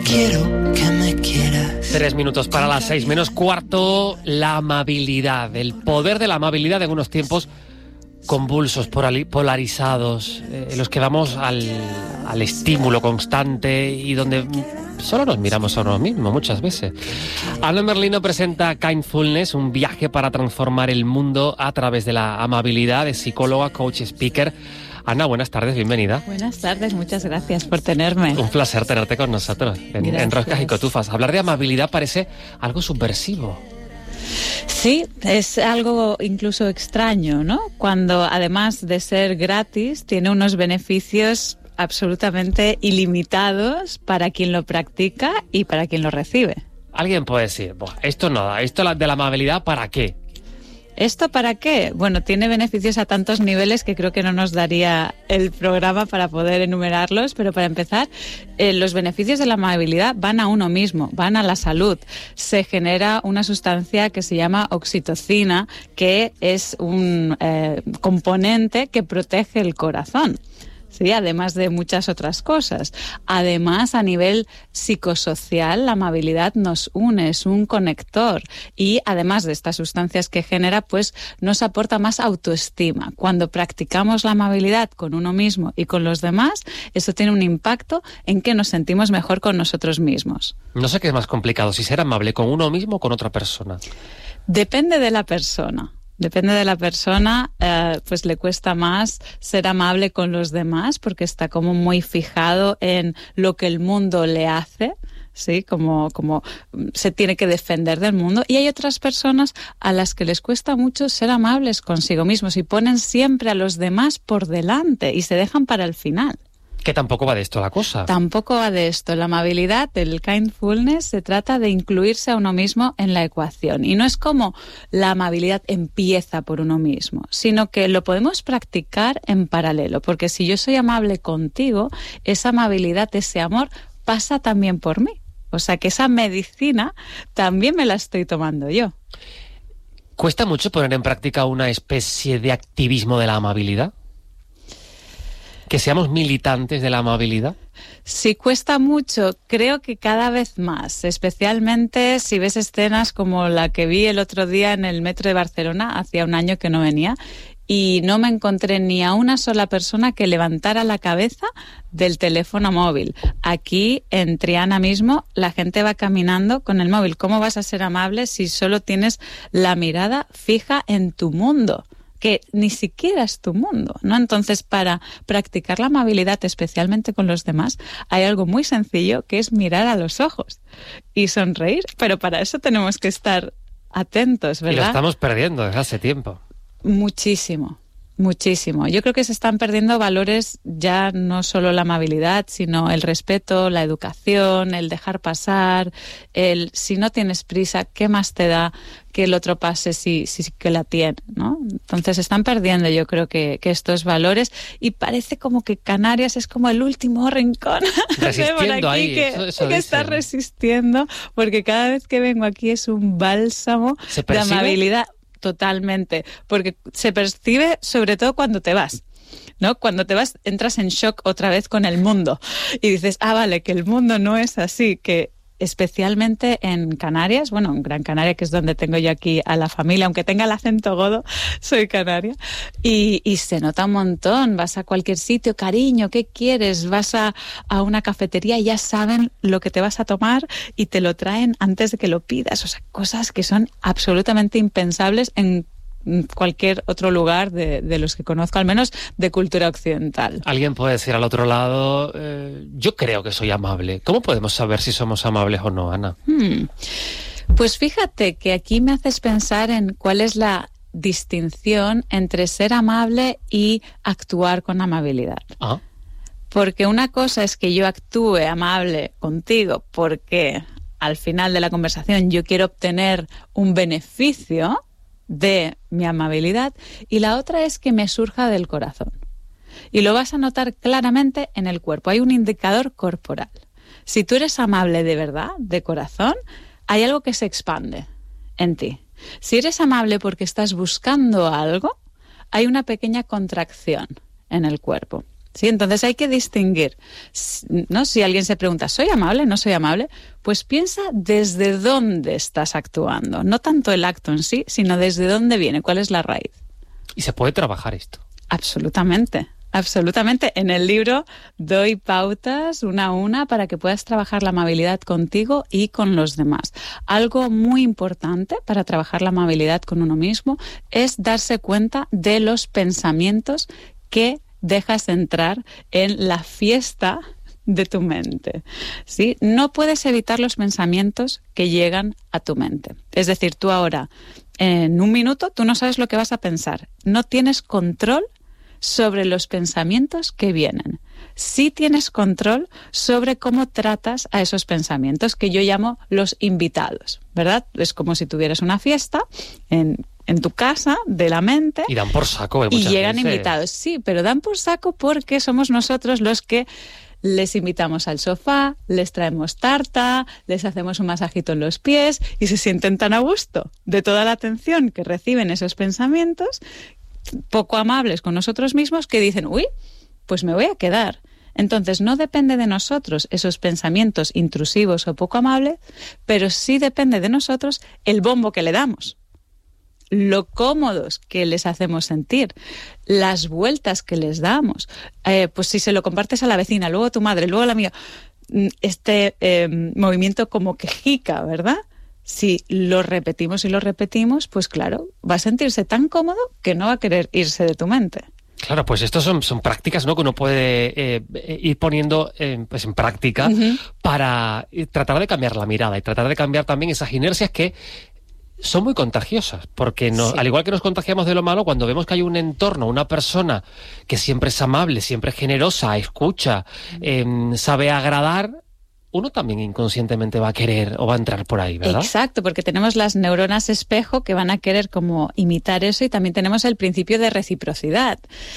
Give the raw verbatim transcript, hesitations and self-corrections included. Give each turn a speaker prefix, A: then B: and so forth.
A: quiero que me quieras.
B: Tres minutos para las seis menos cuarto. La amabilidad, el poder de la amabilidad en unos tiempos convulsos, polarizados, eh, en los que vamos al, al estímulo constante y donde solo nos miramos a uno mismo muchas veces. Ana Merlino presenta Kindfulness, un viaje para transformar el mundo a través de la amabilidad. Es psicóloga, coach, speaker. Ana, buenas tardes, bienvenida.
C: Buenas tardes, muchas gracias por tenerme.
B: Un placer tenerte con nosotros en, en Roscas y Cotufas. Hablar de amabilidad parece algo subversivo.
C: Sí, es algo incluso extraño, ¿no? Cuando además de ser gratis, tiene unos beneficios absolutamente ilimitados para quien lo practica y para quien lo recibe.
B: Alguien puede decir, esto no, esto de la amabilidad, ¿para qué?
C: ¿Esto para qué? Bueno, tiene beneficios a tantos niveles que creo que no nos daría el programa para poder enumerarlos, pero para empezar, eh, los beneficios de la amabilidad van a uno mismo, van a la salud. Se genera una sustancia que se llama oxitocina, que es un eh, componente que protege el corazón. Sí, además de muchas otras cosas. Además, a nivel psicosocial, la amabilidad nos une, es un conector. Y además de estas sustancias que genera, pues nos aporta más autoestima. Cuando practicamos la amabilidad con uno mismo y con los demás, eso tiene un impacto en que nos sentimos mejor con nosotros mismos.
B: No sé qué es más complicado, si ser amable con uno mismo o con otra persona.
C: Depende de la persona. Depende de la persona, eh, pues le cuesta más ser amable con los demás porque está como muy fijado en lo que el mundo le hace, ¿sí? Como, como se tiene que defender del mundo. Y hay otras personas a las que les cuesta mucho ser amables consigo mismos y ponen siempre a los demás por delante y se dejan para el final.
B: Que tampoco va de esto la cosa.
C: Tampoco va de esto. La amabilidad, el kindfulness, se trata de incluirse a uno mismo en la ecuación. Y no es como la amabilidad empieza por uno mismo, sino que lo podemos practicar en paralelo. Porque si yo soy amable contigo, esa amabilidad, ese amor, pasa también por mí. O sea que esa medicina también me la estoy tomando yo.
B: ¿Cuesta mucho poner en práctica una especie de activismo de la amabilidad? ¿Que seamos militantes de la amabilidad?
C: Sí, cuesta mucho. Creo que cada vez más, especialmente si ves escenas como la que vi el otro día en el metro de Barcelona, hacía un año que no venía, y no me encontré ni a una sola persona que levantara la cabeza del teléfono móvil. Aquí, en Triana mismo, la gente va caminando con el móvil. ¿Cómo vas a ser amable si solo tienes la mirada fija en tu mundo? Que ni siquiera es tu mundo, ¿no? Entonces, para practicar la amabilidad, especialmente con los demás, hay algo muy sencillo que es mirar a los ojos y sonreír, pero para eso tenemos que estar atentos, ¿verdad?
B: Y lo estamos perdiendo desde hace tiempo.
C: Muchísimo. Muchísimo. Yo creo que se están perdiendo valores, ya no solo la amabilidad, sino el respeto, la educación, el dejar pasar, el si no tienes prisa, ¿qué más te da que el otro pase si, si que la tiene, ¿no? Entonces se están perdiendo, yo creo que, que estos valores, y parece como que Canarias es como el último rincón
B: resistiendo
C: por aquí
B: ahí,
C: que,
B: eso, eso
C: que está resistiendo, porque cada vez que vengo aquí es un bálsamo de amabilidad. Totalmente, porque se percibe sobre todo cuando te vas, ¿no? Cuando te vas entras en shock otra vez con el mundo y dices, ah, vale, que el mundo no es así, que especialmente en Canarias, bueno, en Gran Canaria, que es donde tengo yo aquí a la familia, aunque tenga el acento godo, soy canaria, y, y se nota un montón. Vas a cualquier sitio, cariño, ¿qué quieres? Vas a, a una cafetería y ya saben lo que te vas a tomar y te lo traen antes de que lo pidas. O sea, cosas que son absolutamente impensables en cualquier otro lugar de, de los que conozco, al menos de cultura occidental.
B: Alguien puede decir al otro lado, eh, yo creo que soy amable. ¿Cómo podemos saber si somos amables o no, Ana?
C: Hmm. Pues fíjate que aquí me haces pensar en cuál es la distinción entre ser amable y actuar con amabilidad.
B: Ah.
C: Porque una cosa es que yo actúe amable contigo porque al final de la conversación yo quiero obtener un beneficio de mi amabilidad, y la otra es que me surja del corazón. Y lo vas a notar claramente en el cuerpo. Hay un indicador corporal. Si tú eres amable de verdad, de corazón, hay algo que se expande en ti. Si eres amable porque estás buscando algo, hay una pequeña contracción en el cuerpo. ¿Sí? Entonces hay que distinguir, ¿no? Si alguien se pregunta, ¿soy amable? ¿No soy amable? Pues piensa desde dónde estás actuando. No tanto el acto en sí, sino desde dónde viene, cuál es la raíz.
B: ¿Y se puede trabajar esto?
C: Absolutamente. Absolutamente. En el libro doy pautas una a una para que puedas trabajar la amabilidad contigo y con los demás. Algo muy importante para trabajar la amabilidad con uno mismo es darse cuenta de los pensamientos que dejas entrar en la fiesta de tu mente, ¿sí? No puedes evitar los pensamientos que llegan a tu mente. Es decir, tú ahora, en un minuto, tú no sabes lo que vas a pensar. No tienes control sobre los pensamientos que vienen. Sí tienes control sobre cómo tratas a esos pensamientos, que yo llamo los invitados, ¿verdad? Es como si tuvieras una fiesta en, en tu casa de la mente.
B: Y dan por saco, ¿eh?
C: Y llegan
B: veces.
C: invitados. Sí, pero dan por saco porque somos nosotros los que les invitamos al sofá, les traemos tarta, les hacemos un masajito en los pies y se sienten tan a gusto de toda la atención que reciben esos pensamientos, poco amables con nosotros mismos, que dicen, uy, pues me voy a quedar. Entonces no depende de nosotros esos pensamientos intrusivos o poco amables, pero sí depende de nosotros el bombo que le damos, lo cómodos que les hacemos sentir, las vueltas que les damos. Eh, pues si se lo compartes a la vecina, luego a tu madre, luego a la amiga, este eh, movimiento como quejica, ¿verdad? Si lo repetimos y lo repetimos, pues claro, va a sentirse tan cómodo que no va a querer irse de tu mente.
B: Claro, pues estas son, son prácticas, ¿no?, que uno puede eh, ir poniendo eh, pues en práctica uh-huh. para tratar de cambiar la mirada y tratar de cambiar también esas inercias que son muy contagiosas, porque no, sí. al igual que nos contagiamos de lo malo, cuando vemos que hay un entorno, una persona que siempre es amable, siempre es generosa, escucha, eh, sabe agradar, uno también inconscientemente va a querer o va a entrar por ahí, ¿verdad?
C: Exacto, porque tenemos las neuronas espejo que van a querer como imitar eso, y también tenemos el principio de reciprocidad.